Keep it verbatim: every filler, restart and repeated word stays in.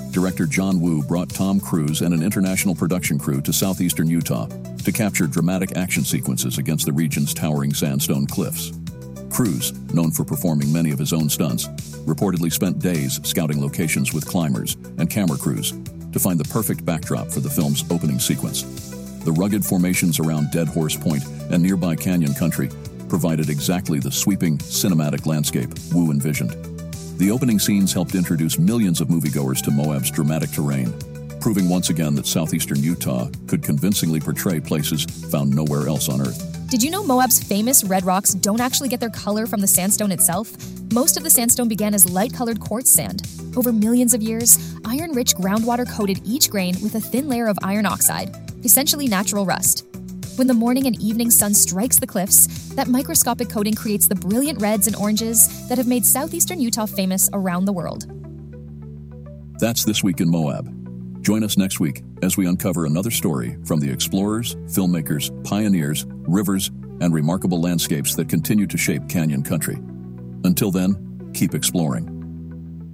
director John Woo brought Tom Cruise and an international production crew to southeastern Utah to capture dramatic action sequences against the region's towering sandstone cliffs. Cruise, known for performing many of his own stunts, reportedly spent days scouting locations with climbers and camera crews to find the perfect backdrop for the film's opening sequence. The rugged formations around Dead Horse Point and nearby canyon country provided exactly the sweeping, cinematic landscape Woo envisioned. The opening scenes helped introduce millions of moviegoers to Moab's dramatic terrain, proving once again that southeastern Utah could convincingly portray places found nowhere else on Earth. Did you know Moab's famous red rocks don't actually get their color from the sandstone itself? Most of the sandstone began as light-colored quartz sand. Over millions of years, iron-rich groundwater coated each grain with a thin layer of iron oxide, essentially natural rust. When the morning and evening sun strikes the cliffs, that microscopic coating creates the brilliant reds and oranges that have made southeastern Utah famous around the world. That's This Week in Moab. Join us next week as we uncover another story from the explorers, filmmakers, pioneers, rivers, and remarkable landscapes that continue to shape canyon country. Until then, keep exploring.